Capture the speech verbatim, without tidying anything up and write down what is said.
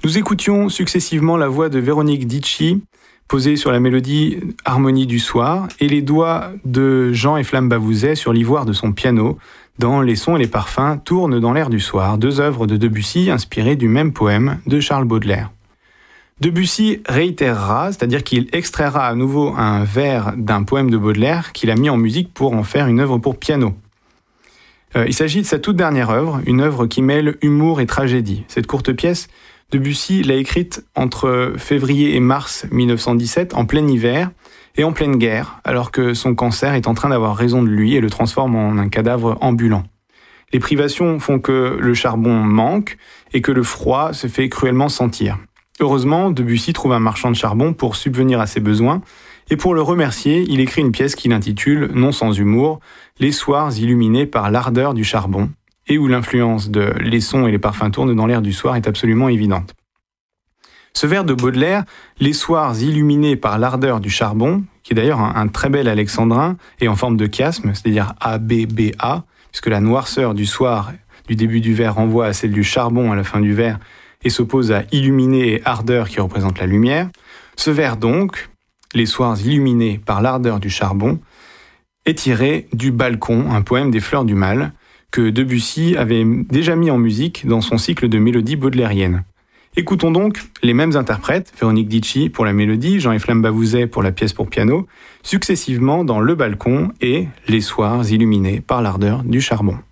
Nous écoutions successivement la voix de Véronique Dicci, posée sur la mélodie Harmonie du soir, et les doigts de Jean et Flamme Bavouzet sur l'ivoire de son piano, dans Les sons et les parfums tournent dans l'air du soir, deux œuvres de Debussy inspirées du même poème de Charles Baudelaire. Debussy réitérera, c'est-à-dire qu'il extraira à nouveau un vers d'un poème de Baudelaire qu'il a mis en musique pour en faire une œuvre pour piano. Euh, il s'agit de sa toute dernière œuvre, une œuvre qui mêle humour et tragédie. Cette courte pièce, Debussy l'a écrite entre février et mars mille neuf cent dix-sept, en plein hiver et en pleine guerre, alors que son cancer est en train d'avoir raison de lui et le transforme en un cadavre ambulant. Les privations font que le charbon manque et que le froid se fait cruellement sentir. Heureusement, Debussy trouve un marchand de charbon pour subvenir à ses besoins, et pour le remercier, il écrit une pièce qu'il intitule, non sans humour, « Les soirs illuminés par l'ardeur du charbon », et où l'influence de « Les sons et les parfums tournent dans l'air du soir » est absolument évidente. Ce vers de Baudelaire, « Les soirs illuminés par l'ardeur du charbon », qui est d'ailleurs un, un très bel alexandrin et en forme de chiasme, c'est-à-dire A B B A, puisque la noirceur du soir du début du vers renvoie à celle du charbon à la fin du vers, et s'oppose à illuminé et ardeur qui représente la lumière. Ce vers donc, les soirs illuminés par l'ardeur du charbon, est tiré du Balcon, un poème des Fleurs du Mal, que Debussy avait déjà mis en musique dans son cycle de mélodies baudelairiennes. Écoutons donc les mêmes interprètes, Véronique Dicci pour la mélodie, Jean et Flamme Bavouzet pour la pièce pour piano, successivement dans Le Balcon et Les soirs illuminés par l'ardeur du charbon.